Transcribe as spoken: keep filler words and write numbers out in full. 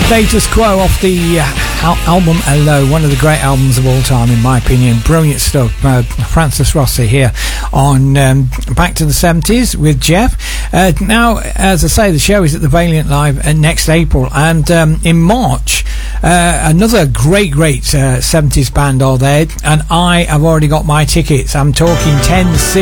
Status Quo off the uh, al- album Hello, one of the great albums of all time in my opinion. Brilliant stuff. uh, Francis Rossi here on um, Back to the seventies with Jeff. Uh, now, as I say, the show is at the Valiant Live uh, next April, and um, in March uh, another great great uh, seventies band are there, and I have already got my tickets. I'm talking ten C